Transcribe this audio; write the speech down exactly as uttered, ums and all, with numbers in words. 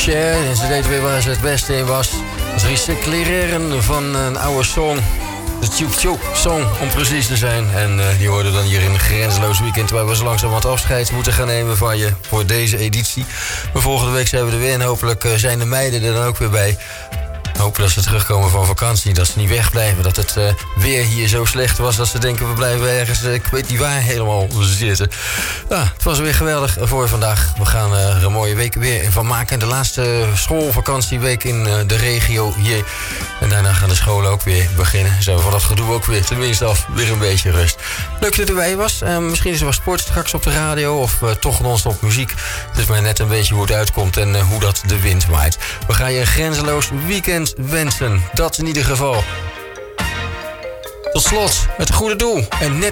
Cher. En ze deed weer waar ze het beste in was. Het recycleren van een oude song. De Tjoek Tjoek song, om precies te zijn. En uh, die hoorden dan hier in een grenzeloos weekend... waar we zo langzaam wat afscheid moeten gaan nemen van je... voor deze editie. Maar volgende week zijn we er weer en hopelijk uh, zijn de meiden er dan ook weer bij. Hopen dat ze terugkomen van vakantie, dat ze niet wegblijven. Dat het uh, weer hier zo slecht was dat ze denken... we blijven ergens, uh, ik weet niet waar, helemaal zitten. Nou, het was weer geweldig voor vandaag. We gaan uh, er een mooie week weer van maken. De laatste schoolvakantieweek in uh, de regio hier. En daarna gaan de scholen ook weer beginnen. Zo van dat gedoe ook weer, tenminste af, weer een beetje rust. Leuk dat u erbij was. Uh, misschien is er wat sport straks op de radio... of uh, toch non-stop muziek. Het is maar net een beetje hoe het uitkomt en uh, hoe dat de wind waait. We gaan je een grenzeloos weekend wensen. Dat in ieder geval. Tot slot, het goede doel. En net